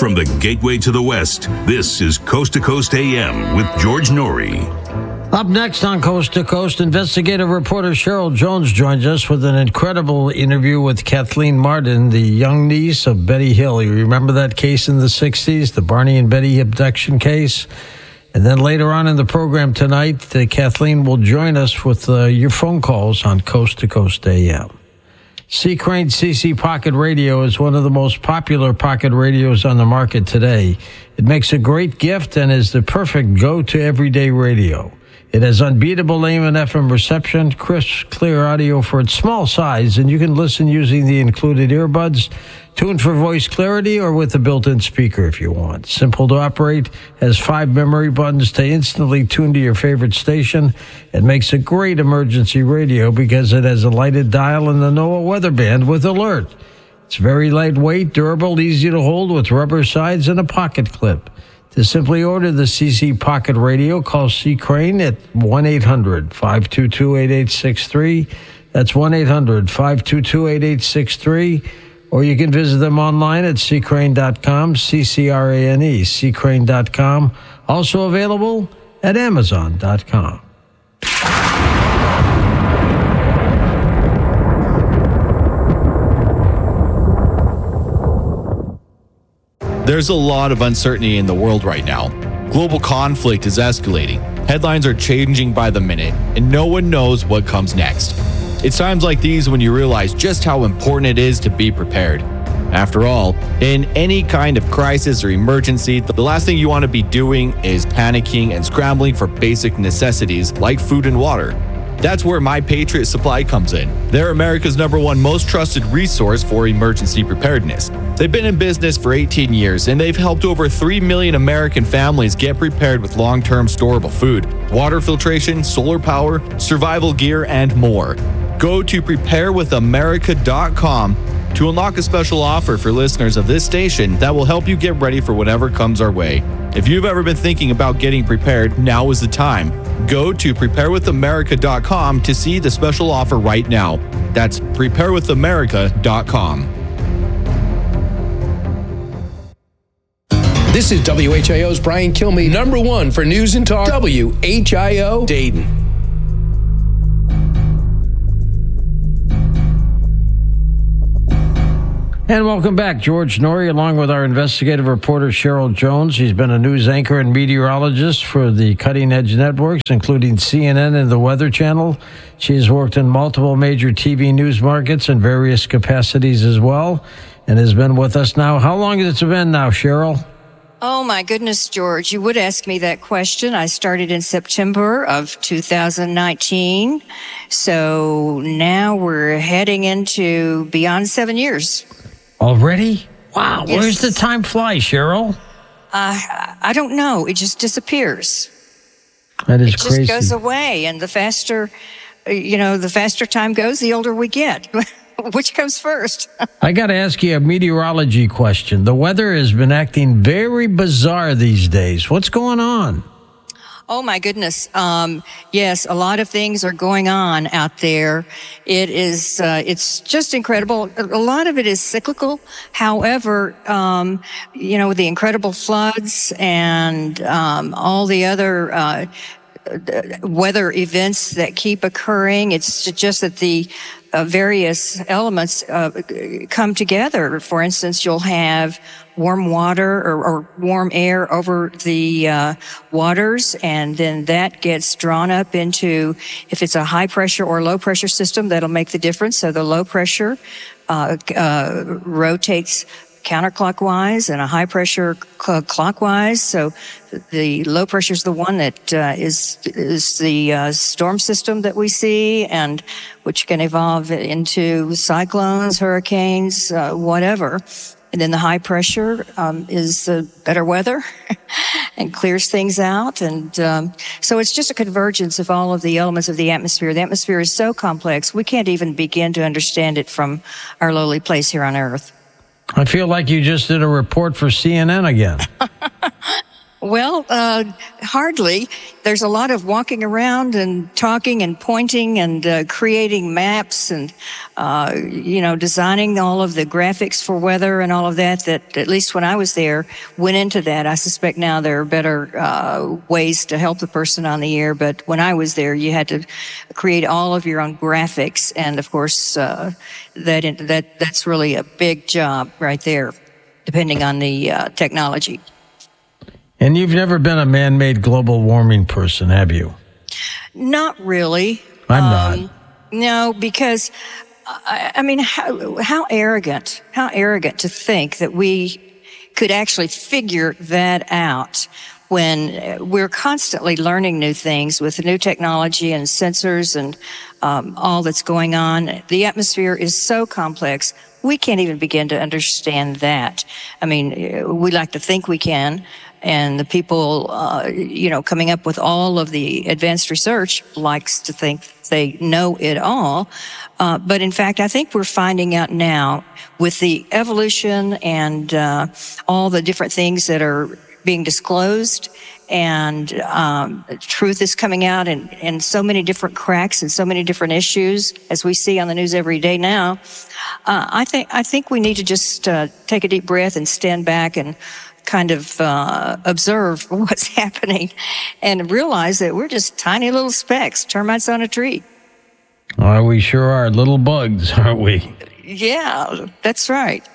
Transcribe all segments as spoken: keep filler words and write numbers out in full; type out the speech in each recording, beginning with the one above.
From the gateway to the West, this is Coast to Coast A M with George Norrie. Up next on Coast to Coast, investigative reporter Cheryl Jones joins us with an incredible interview with Kathleen Martin, the young niece of Betty Hill. You remember that case in the sixties, the Barney and Betty abduction case? And then later on in the program tonight, uh, Kathleen will join us with uh, your phone calls on Coast to Coast A M. C. Crane C C Pocket Radio is one of the most popular pocket radios on the market today. It makes a great gift and is the perfect go-to everyday radio. It has unbeatable A M and F M reception, crisp, clear audio for its small size, and you can listen using the included earbuds, tuned for voice clarity, or with a built-in speaker if you want. Simple to operate, has five memory buttons to instantly tune to your favorite station. It makes a great emergency radio because it has a lighted dial and the NOAA weather band with alert. It's very lightweight, durable, easy to hold with rubber sides and a pocket clip. To simply order the C C Pocket Radio, call C. Crane at one eight hundred, five two two, eight eight six three. That's one eight hundred, five two two, eight eight six three. Or you can visit them online at c crane dot com, C C R A N E, c crane dot com. Also available at amazon dot com. There's a lot of uncertainty in the world right now. Global conflict is escalating. Headlines are changing by the minute, and no one knows what comes next. It's times like these when you realize just how important it is to be prepared. After all, in any kind of crisis or emergency, the last thing you want to be doing is panicking and scrambling for basic necessities like food and water. That's where My Patriot Supply comes in. They're America's number one most trusted resource for emergency preparedness. They've been in business for eighteen years, and they've helped over three million American families get prepared with long-term storable food, water filtration, solar power, survival gear, and more. Go to prepare with america dot com to unlock a special offer for listeners of this station that will help you get ready for whatever comes our way. If you've ever been thinking about getting prepared, now is the time. Go to prepare with america dot com to see the special offer right now. That's prepare with america dot com. This is W H I O's Brian Kilmeade, number one for news and talk, W H I O Dayton. And welcome back. George Norrie, along with our investigative reporter Cheryl Jones. She's been a news anchor and meteorologist for the Cutting Edge Networks, including C N N and the Weather Channel. She has worked in multiple major T V news markets in various capacities as well, and has been with us now. How long has it been now, Cheryl? Oh, my goodness, George. You would ask me that question. I started in September of two thousand nineteen. So now we're heading into beyond seven years. Already? Wow. Yes. Where's the time fly, Cheryl? Uh, I don't know. It just disappears. That is it crazy. It just goes away. And the faster, you know, the faster time goes, the older we get. Which comes first? I got to ask you a meteorology question. The weather has been acting very bizarre these days. What's going on? Oh, my goodness. Um, yes, a lot of things are going on out there. It is, uh, it's just incredible. A lot of it is cyclical. However, um, you know, the incredible floods and um, all the other uh, weather events that keep occurring, it's just that the uh, various elements uh, come together. For instance, you'll have warm water or, or warm air over the uh, waters, and then that gets drawn up into, if it's a high pressure or low pressure system, that'll make the difference. So the low pressure uh, uh, rotates counterclockwise and a high pressure cl- clockwise. So the low pressure is the one that uh, is is the uh, storm system that we see, and which can evolve into cyclones, hurricanes, uh, whatever. And then the high pressure um, is the better weather and clears things out. And um, so it's just a convergence of all of the elements of the atmosphere. The atmosphere is so complex, we can't even begin to understand it from our lowly place here on Earth. I feel like you just did a report for C N N again. Well, uh, hardly. There's a lot of walking around and talking and pointing and uh, creating maps and, uh, you know, designing all of the graphics for weather and all of that, that at least when I was there, went into that. I suspect now there are better uh, ways to help the person on the air, but when I was there, you had to create all of your own graphics. And, of course, uh, that that that's really a big job right there, depending on the uh, technology. And you've never been a man-made global warming person, have you? Not really. I'm um, not. No, because, I, I mean, how, how arrogant, how arrogant to think that we could actually figure that out when we're constantly learning new things with new technology and sensors and um, all that's going on. The atmosphere is so complex, we can't even begin to understand that. I mean, we like to think we can. And the people, uh, you know, coming up with all of the advanced research likes to think they know it all. Uh, but in fact, I think we're finding out now with the evolution and uh, all the different things that are being disclosed, and um, truth is coming out in, in so many different cracks and so many different issues, as we see on the news every day now. Uh, I think I think we need to just uh, take a deep breath and stand back and kind of uh, observe what's happening and realize that we're just tiny little specks, termites on a tree. Oh, we sure are. Little bugs, aren't we? Yeah, that's right.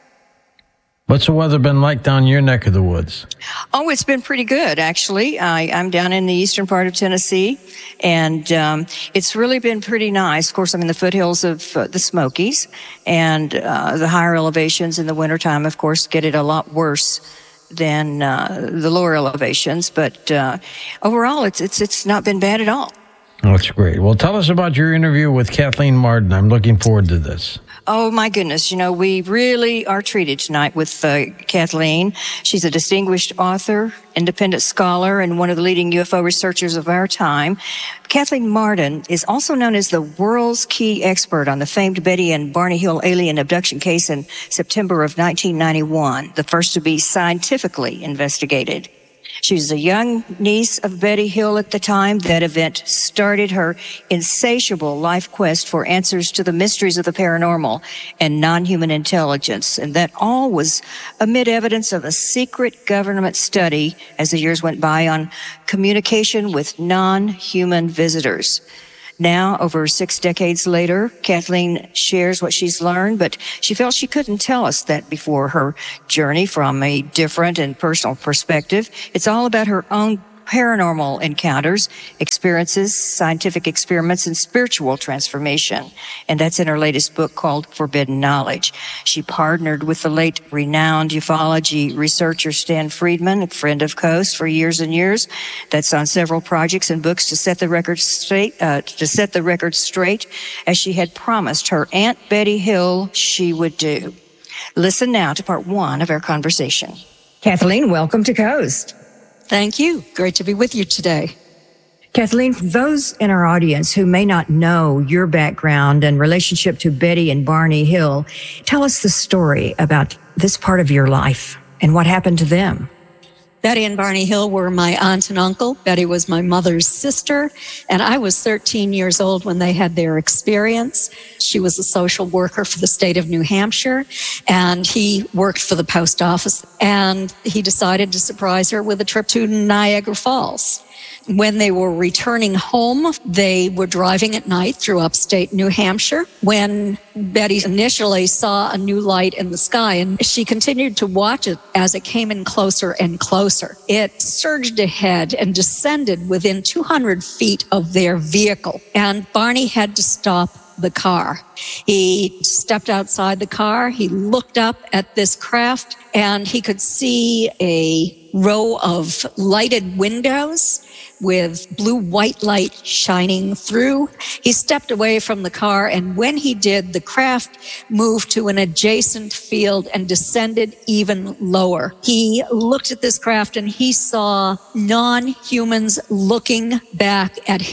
What's the weather been like down your neck of the woods? Oh, it's been pretty good, actually. I, I'm down in the eastern part of Tennessee, and um, it's really been pretty nice. Of course, I'm in the foothills of uh, the Smokies, and uh, the higher elevations in the wintertime, of course, get it a lot worse than uh, the lower elevations. But uh, overall, it's it's it's not been bad at all. That's great. Well, tell us about your interview with Kathleen Marden. I'm looking forward to this. Oh, my goodness. You know, we really are treated tonight with uh, Kathleen. She's a distinguished author, independent scholar, and one of the leading U F O researchers of our time. Kathleen Marden is also known as the world's key expert on the famed Betty and Barney Hill alien abduction case in September of nineteen ninety-one, the first to be scientifically investigated. She was a young niece of Betty Hill at the time that event started her insatiable life quest for answers to the mysteries of the paranormal and non-human intelligence. And that all was amid evidence of a secret government study as the years went by on communication with non-human visitors. Now, over six decades later, Kathleen shares what she's learned, but she felt she couldn't tell us that before her journey from a different and personal perspective. It's all about her own paranormal encounters, experiences, scientific experiments, and spiritual transformation. And that's in her latest book called Forbidden Knowledge. She partnered with the late renowned ufology researcher Stan Friedman, a friend of Coast, for years and years. That's on several projects and books to set the record straight, uh, to set the record straight, as she had promised her Aunt Betty Hill she would do. Listen now to part one of our conversation. Kathleen, welcome to Coast. Thank you. Great to be with you today. Kathleen, for those in our audience who may not know your background and relationship to Betty and Barney Hill, tell us the story about this part of your life and what happened to them. Betty and Barney Hill were my aunt and uncle. Betty was my mother's sister, and I was thirteen years old when they had their experience. She was a social worker for the state of New Hampshire, and he worked for the post office, and he decided to surprise her with a trip to Niagara Falls. When they were returning home, they were driving at night through upstate New Hampshire when Betty initially saw a new light in the sky, and she continued to watch it as it came in closer and closer. It surged ahead and descended within two hundred feet of their vehicle, and Barney had to stop the car. He stepped outside the car, he looked up at this craft, and he could see a row of lighted windows with blue-white light shining through. He stepped away from the car, and when he did, the craft moved to an adjacent field and descended even lower. He looked at this craft, and he saw non-humans looking back at him.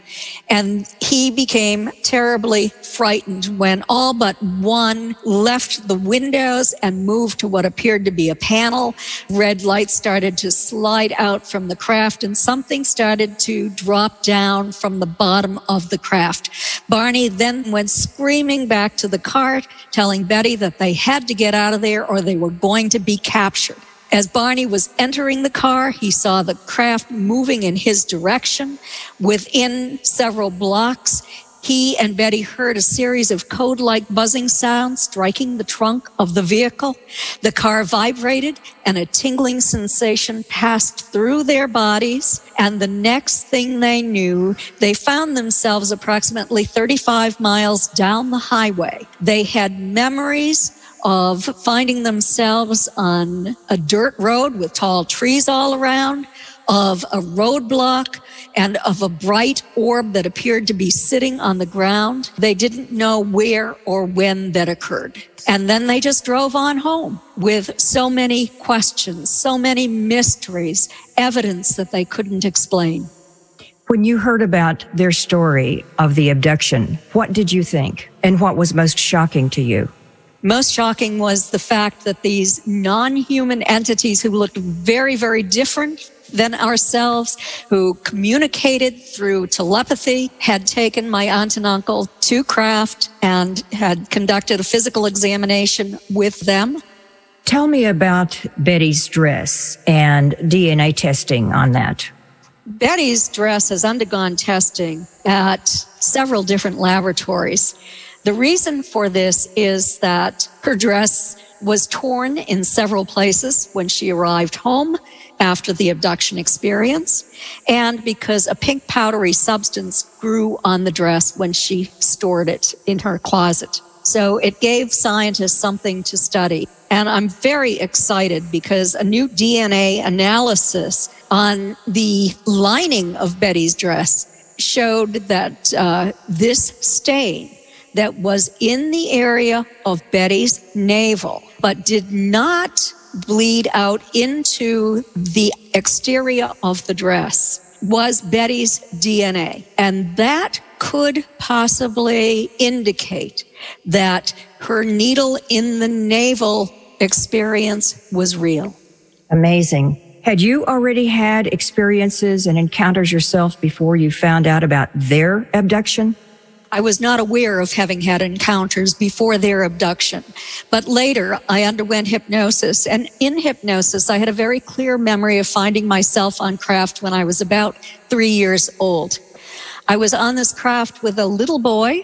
And he became terribly frightened when all but one left the windows and moved to what appeared to be a panel. Red lights started to slide out from the craft, and something started to drop down from the bottom of the craft. Barney then went screaming back to the cart, telling Betty that they had to get out of there or they were going to be captured. As Barney was entering the car, he saw the craft moving in his direction. Within several blocks, he and Betty heard a series of code-like buzzing sounds striking the trunk of the vehicle. The car vibrated, and a tingling sensation passed through their bodies. And the next thing they knew, they found themselves approximately thirty-five miles down the highway. They had memories of finding themselves on a dirt road with tall trees all around, of a roadblock, and of a bright orb that appeared to be sitting on the ground. They didn't know where or when that occurred. And then they just drove on home with so many questions, so many mysteries, evidence that they couldn't explain. When you heard about their story of the abduction, what did you think? And what was most shocking to you? Most shocking was the fact that these non-human entities who looked very, very different than ourselves, who communicated through telepathy, had taken my aunt and uncle to craft and had conducted a physical examination with them. Tell me about Betty's dress and D N A testing on that. Betty's dress has undergone testing at several different laboratories. The reason for this is that her dress was torn in several places when she arrived home after the abduction experience, and because a pink powdery substance grew on the dress when she stored it in her closet. So it gave scientists something to study. And I'm very excited because a new D N A analysis on the lining of Betty's dress showed that uh, this stain that was in the area of Betty's navel, but did not bleed out into the exterior of the dress, was Betty's D N A. And that could possibly indicate that her needle in the navel experience was real. Amazing. Had you already had experiences and encounters yourself before you found out about their abduction? I was not aware of having had encounters before their abduction, but later I underwent hypnosis, and in hypnosis I had a very clear memory of finding myself on craft when I was about three years old. I was on this craft with a little boy,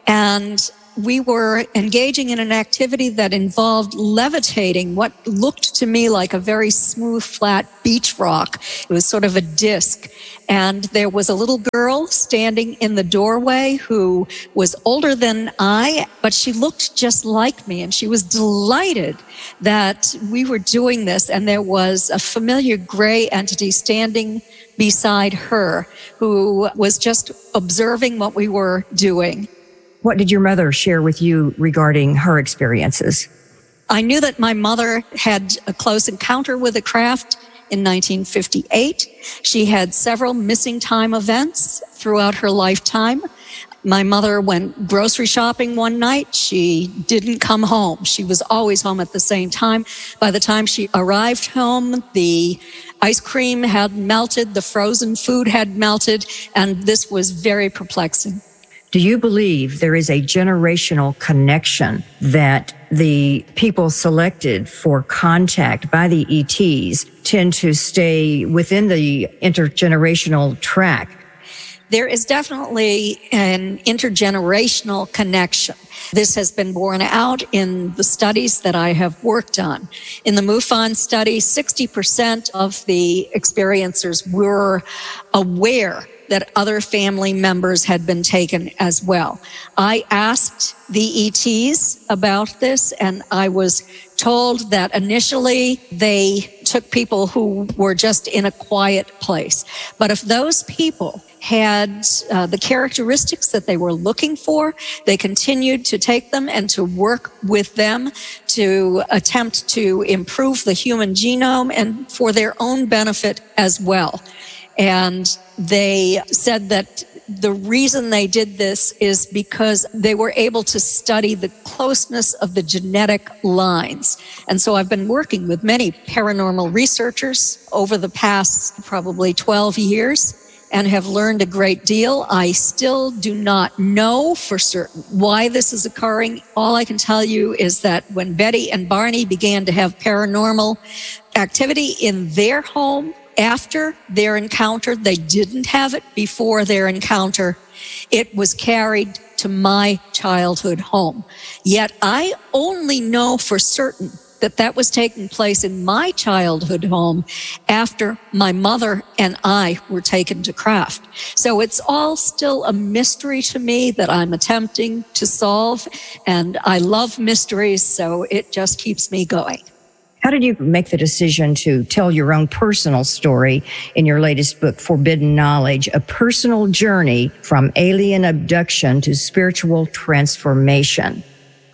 and we were engaging in an activity that involved levitating what looked to me like a very smooth, flat beach rock. It was sort of a disc. And there was a little girl standing in the doorway who was older than I, but she looked just like me. And she was delighted that we were doing this. And there was a familiar gray entity standing beside her who was just observing what we were doing. What did your mother share with you regarding her experiences? I knew that my mother had a close encounter with a craft in nineteen fifty-eight. She had several missing time events throughout her lifetime. My mother went grocery shopping one night. She didn't come home. She was always home at the same time. By the time she arrived home, the ice cream had melted, the frozen food had melted, and this was very perplexing. Do you believe there is a generational connection that the people selected for contact by the E Ts tend to stay within the intergenerational track? There is definitely an intergenerational connection. This has been borne out in the studies that I have worked on. In the MUFON study, sixty percent of the experiencers were aware that other family members had been taken as well. I asked the E Ts about this, and I was told that initially they took people who were just in a quiet place. But if those people had uh, the characteristics that they were looking for, they continued to take them and to work with them to attempt to improve the human genome and for their own benefit as well. And they said that the reason they did this is because they were able to study the closeness of the genetic lines. And so I've been working with many paranormal researchers over the past probably twelve years and have learned a great deal. I still do not know for certain why this is occurring. All I can tell you is that when Betty and Barney began to have paranormal activity in their home after their encounter, they didn't have it before their encounter, it was carried to my childhood home. Yet I only know for certain that that was taking place in my childhood home after my mother and I were taken to Kraft. So it's all still a mystery to me that I'm attempting to solve, and I love mysteries, so it just keeps me going. How did you make the decision to tell your own personal story in your latest book, Forbidden Knowledge, a personal journey from alien abduction to spiritual transformation?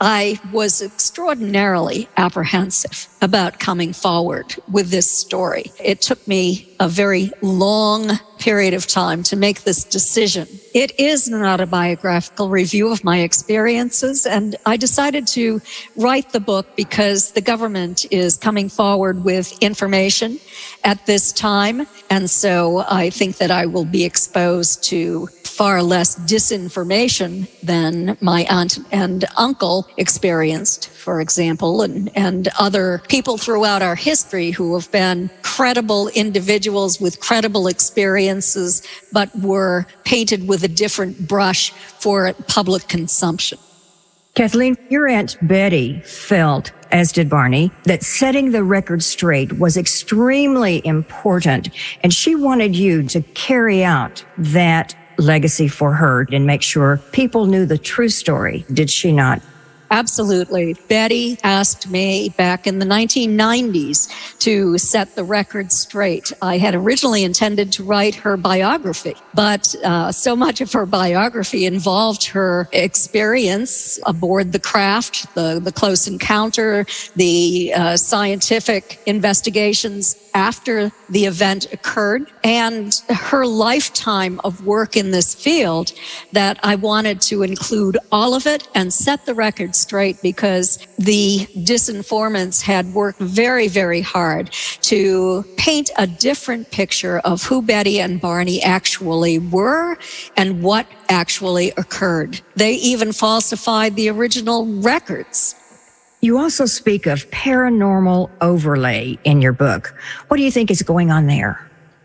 I was extraordinarily apprehensive about coming forward with this story. It took me a very long period of time to make this decision. It is an autobiographical review of my experiences, and I decided to write the book because the government is coming forward with information at this time, and so I think that I will be exposed to far less disinformation than my aunt and uncle experienced, for example, and, and other people throughout our history who have been credible individuals with credible experiences, but were painted with a different brush for public consumption. Kathleen, your Aunt Betty felt, as did Barney, that setting the record straight was extremely important, and she wanted you to carry out that legacy for her and make sure people knew the true story, did she not? Absolutely. Betty asked me back in the nineteen nineties to set the record straight. I had originally intended to write her biography, but uh, so much of her biography involved her experience aboard the Kraft, the, the close encounter, the uh, scientific investigations after the event occurred, and her lifetime of work in this field, that I wanted to include all of it and set the record straight, because the disinformants had worked very, very hard to paint a different picture of who Betty and Barney actually were and what actually occurred. They even falsified the original records. You also speak of paranormal overlay in your book. What do you think is going on there?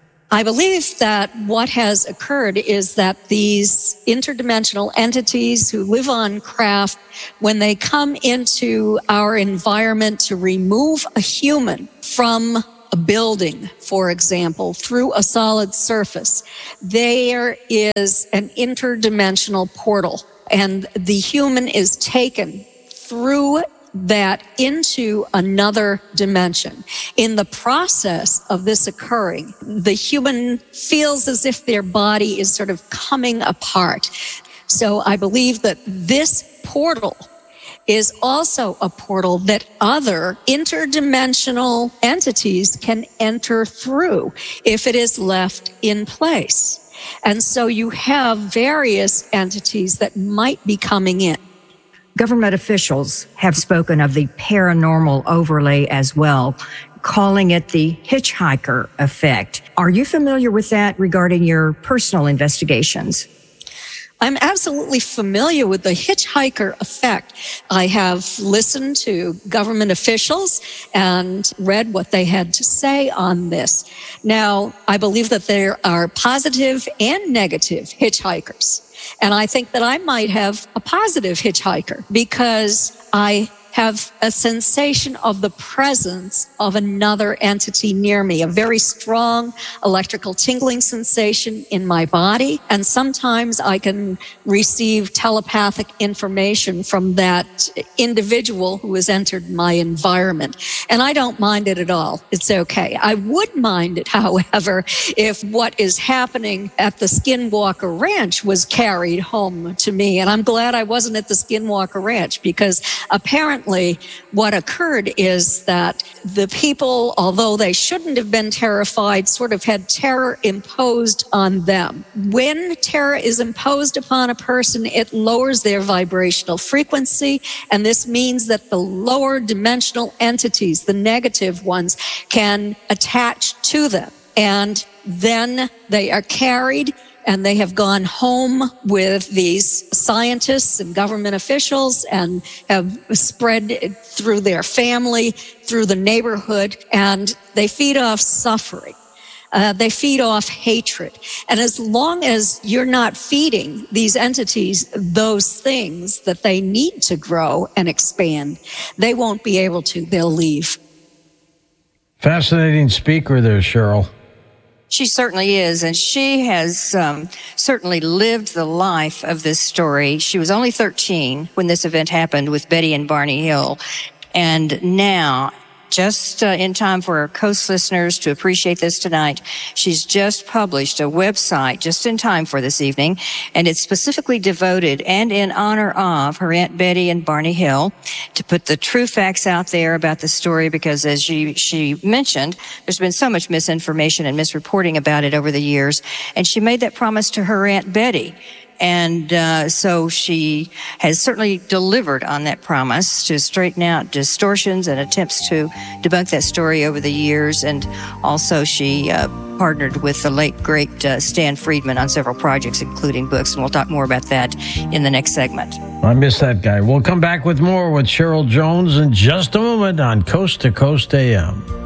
I believe that what has occurred is that these interdimensional entities who live on Kraft, when they come into our environment to remove a human from a building, for example, through a solid surface, there is an interdimensional portal, and the human is taken through that into another dimension. In the process of this occurring, the human feels as if their body is sort of coming apart. So I believe that this portal is also a portal that other interdimensional entities can enter through if it is left in place. And so you have various entities that might be coming in. Government officials have spoken of the paranormal overlay as well, calling it the hitchhiker effect. Are you familiar with that regarding your personal investigations? I'm absolutely familiar with the hitchhiker effect. I have listened to government officials and read what they had to say on this. Now, I believe that there are positive and negative hitchhikers. And I think that I might have a positive hitchhiker because I have a sensation of the presence of another entity near me, a very strong electrical tingling sensation in my body. And sometimes I can receive telepathic information from that individual who has entered my environment. And I don't mind it at all. It's okay. I would mind it, however, if what is happening at the Skinwalker Ranch was carried home to me. And I'm glad I wasn't at the Skinwalker Ranch, because apparently apparently what occurred is that the people, although they shouldn't have been terrified, sort of had terror imposed on them. When terror is imposed upon a person, it lowers their vibrational frequency, and this means that the lower dimensional entities, the negative ones, can attach to them. And then they are carried, and they have gone home with these scientists and government officials and have spread through their family, through the neighborhood, and they feed off suffering. Uh, they feed off hatred. And as long as you're not feeding these entities those things that they need to grow and expand, they won't be able to. They'll leave. Fascinating speaker there, Cheryl. She certainly is, and she has um, certainly lived the life of this story. She was only thirteen when this event happened with Betty and Barney Hill, and now, just uh, in time for our Coast listeners to appreciate this tonight, she's just published a website just in time for this evening, and it's specifically devoted and in honor of her Aunt Betty and Barney Hill to put the true facts out there about the story, because as she, she mentioned, there's been so much misinformation and misreporting about it over the years, and she made that promise to her Aunt Betty. And uh, so she has certainly delivered on that promise to straighten out distortions and attempts to debunk that story over the years. And also she uh, partnered with the late, great uh, Stan Friedman on several projects, including books. And we'll talk more about that in the next segment. I miss that guy. We'll come back with more with Cheryl Jones in just a moment on Coast to Coast A M.